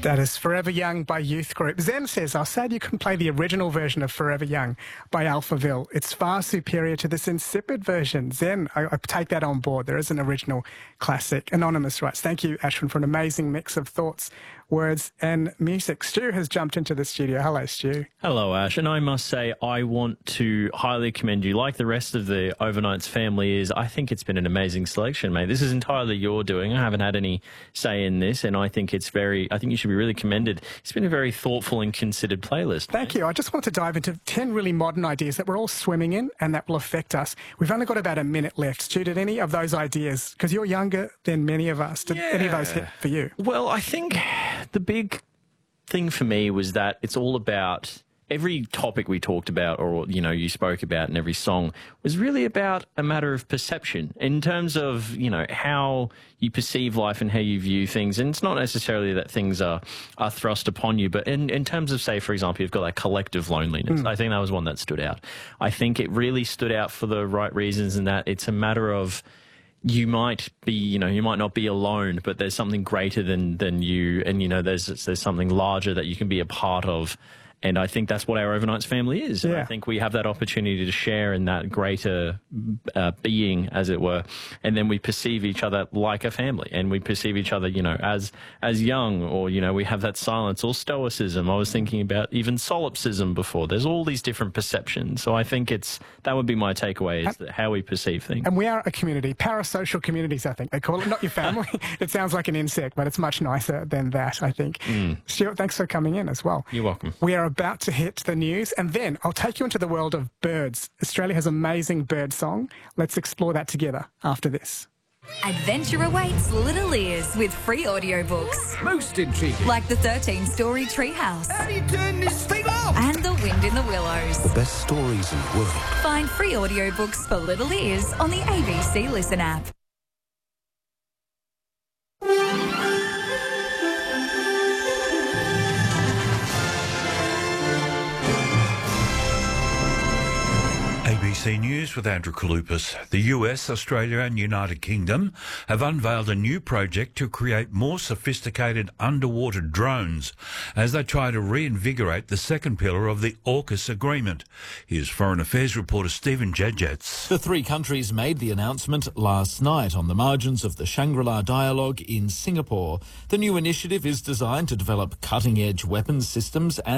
That is Forever Young by Youth Group. Zen says, "I'm sad you couldn't play the original version of Forever Young by Alphaville. It's far superior to this insipid version." Zen, I take that on board. There is an original classic. Anonymous writes, "Thank you, Ashwin, for an amazing mix of thoughts, words and music." Stu has jumped into the studio. Hello, Stu. Hello, Ash. And I must say, I want to highly commend you. Like the rest of the Overnights family is, I think it's been an amazing selection, mate. This is entirely your doing. I haven't had any say in this, and I think it's I think you should be really commended. It's been a very thoughtful and considered playlist. Thank you. I just want to dive into 10 really modern ideas that we're all swimming in and that will affect us. We've only got about a minute left. Stu, did any of those ideas, because you're younger than many of us, did any of those hit for you? Well, I think the big thing for me was that it's all about every topic we talked about, or, you know, you spoke about in every song, was really about a matter of perception in terms of, you know, how you perceive life and how you view things. And it's not necessarily that things are thrust upon you, but in terms of, say, for example, you've got that collective loneliness. I think that was one that stood out. I think it really stood out for the right reasons, in that it's a matter of, you might be, you know, you might not be alone, but there's something greater than you, and, you know, there's something larger that you can be a part of. And I think that's what our Overnights family is. And I think we have that opportunity to share in that greater being, as it were. And then we perceive each other like a family. And we perceive each other, you know, as young, or, you know, we have that silence or stoicism. I was thinking about even solipsism before. There's all these different perceptions. So I think that would be my takeaway, is that how we perceive things. And we are a community, parasocial communities, I think they call it. Not your family. It sounds like an insect, but it's much nicer than that, I think. Stuart, thanks for coming in as well. You're welcome. We are about to hit the news, and then I'll take you into the world of birds. Australia has an amazing bird song. Let's explore that together after this. Adventure awaits little ears with free audiobooks. Most intriguing. Like the 13-story Treehouse. How do you turn this thing off? And The Wind in the Willows. The best stories in the world. Find free audiobooks for little ears on the ABC Listen app. ABC News with Andrew Kalupas. The US, Australia and United Kingdom have unveiled a new project to create more sophisticated underwater drones as they try to reinvigorate the second pillar of the AUKUS agreement. Here's Foreign Affairs reporter Stephen Jejets. The three countries made the announcement last night on the margins of the Shangri-La Dialogue in Singapore. The new initiative is designed to develop cutting-edge weapons systems and